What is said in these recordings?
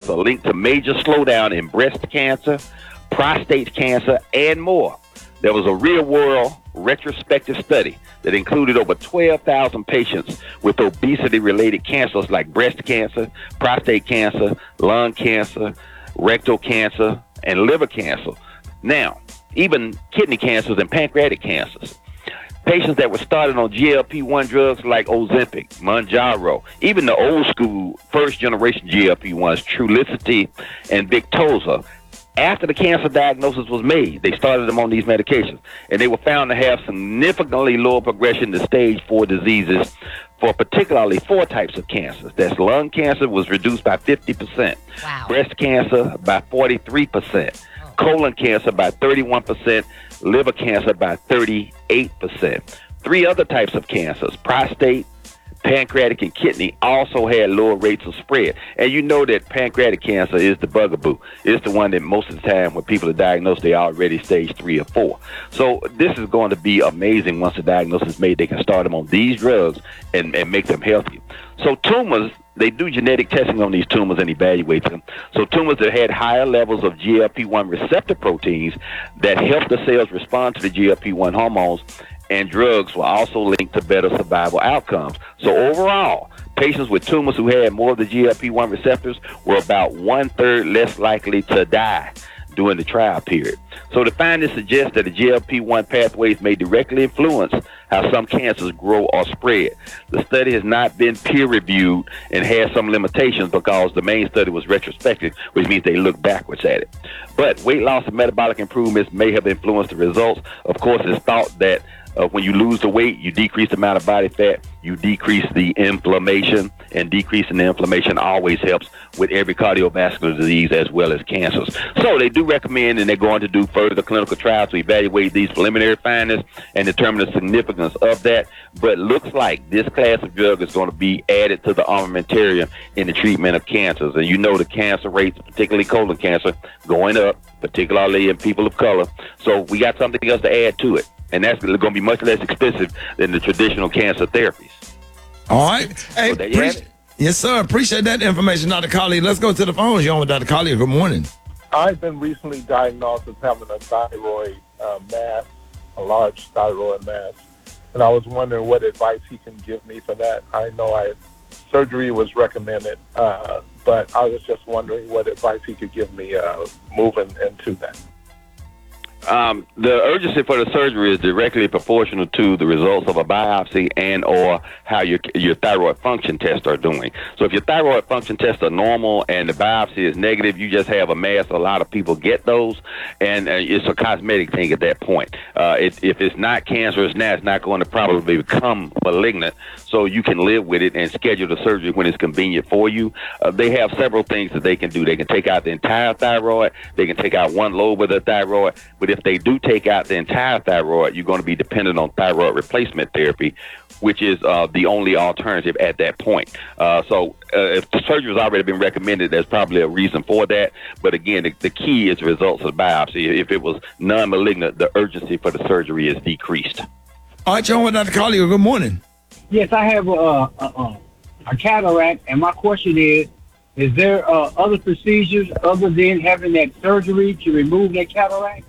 cancer linked to major slowdown in breast cancer, prostate cancer, and more. There was a real-world retrospective study that included over 12,000 patients with obesity-related cancers like breast cancer, prostate cancer, lung cancer, rectal cancer, and liver cancer. Now, even kidney cancers and pancreatic cancers. Patients that were started on GLP-1 drugs like Ozempic, Mounjaro, even the old school first-generation GLP-1s, Trulicity and Victoza. After the cancer diagnosis was made, they started them on these medications, and they were found to have significantly lower progression to stage 4 diseases for particularly 4 types of cancers. That's lung cancer was reduced by 50%, Wow. breast cancer by 43%, colon cancer by 31%, liver cancer by 38%. 3 other types of cancers, prostate, pancreatic, and kidney, also had lower rates of spread. And you know that pancreatic cancer is the bugaboo. It's the one that most of the time when people are diagnosed, they already stage 3 or 4. So this is going to be amazing once the diagnosis is made. They can start them on these drugs and make them healthy. So tumors, they do genetic testing on these tumors and evaluate them. So tumors that had higher levels of GLP-1 receptor proteins that help the cells respond to the GLP-1 hormones and drugs were also linked to better survival outcomes. So overall, patients with tumors who had more of the GLP-1 receptors were about 1/3 less likely to die during the trial period. So the findings suggest that the GLP-1 pathways may directly influence how some cancers grow or spread. The study has not been peer-reviewed and has some limitations because the main study was retrospective, which means they look backwards at it. But weight loss and metabolic improvements may have influenced the results. Of course, it's thought that when you lose the weight, you decrease the amount of body fat, you decrease the inflammation, and decreasing the inflammation always helps with every cardiovascular disease as well as cancers. So they do recommend, and they're going to do further clinical trials to evaluate these preliminary findings and determine the significance of that. But looks like this class of drug is going to be added to the armamentarium in the treatment of cancers. And you know the cancer rates, particularly colon cancer, going up, particularly in people of color. So we got something else to add to it. And that's going to be much less expensive than the traditional cancer therapies. All right. Hey, So there you have it. yes, sir. Appreciate that information, Dr. Collier. Let's go to the phones. You're on with Dr. Collier. Good morning. I've been recently diagnosed as having a thyroid mass, a large thyroid mass, and I was wondering what advice he can give me for that. I know surgery was recommended, but I was just wondering what advice he could give me moving into that. The urgency for the surgery is directly proportional to the results of a biopsy and or how your thyroid function tests are doing. So if your thyroid function tests are normal and the biopsy is negative, you just have a mass. A lot of people get those, and it's a cosmetic thing at that point. If it's not cancerous now, it's not going to probably become malignant, so you can live with it and schedule the surgery when it's convenient for you. They have several things that they can do. They can take out the entire thyroid. They can take out one lobe of the thyroid. But if they do take out the entire thyroid, you're going to be dependent on thyroid replacement therapy, which is the only alternative at that point. So if the surgery has already been recommended, there's probably a reason for that. But again, the key is the results of the biopsy. If it was non-malignant, the urgency for the surgery is decreased. All right, you're on with Dr. Collier. Good morning. Yes, I have a cataract, and my question is there other procedures other than having that surgery to remove that cataract?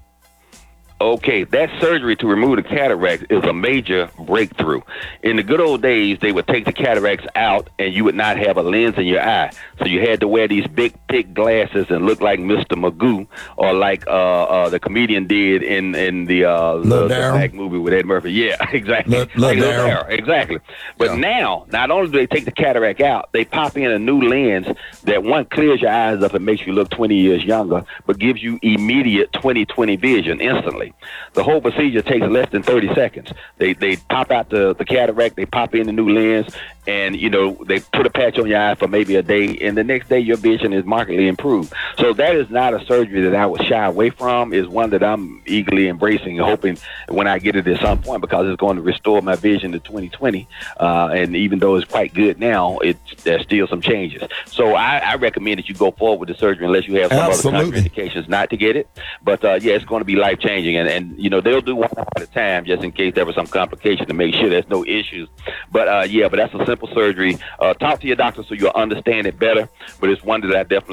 Okay, that surgery to remove the cataract is a major breakthrough. In the good old days, they would take the cataracts out and you would not have a lens in your eye. So you had to wear these big, thick glasses and look like Mr. Magoo, or like the comedian did in the Black movie with Ed Murphy. Yeah, exactly. Like Lil Darryl, exactly. But now, not only do they take the cataract out, they pop in a new lens that, one, clears your eyes up and makes you look 20 years younger, but gives you immediate 20/20 vision instantly. The whole procedure takes less than 30 seconds. They pop out the cataract, they pop in the new lens, and they put a patch on your eye for maybe a day, and the next day your vision is markedly improved. So that is not a surgery that I would shy away from. It's one that I'm eagerly embracing and hoping when I get it at some point, because it's going to restore my vision to 20/20. And even though it's quite good now, there's still some changes. So I recommend that you go forward with the surgery unless you have some other contraindications not to get it. But it's going to be life changing, and they'll do one at a time just in case there was some complication to make sure there's no issues. But but that's a simple surgery. Talk to your doctor so you'll understand it better. But it's one that I definitely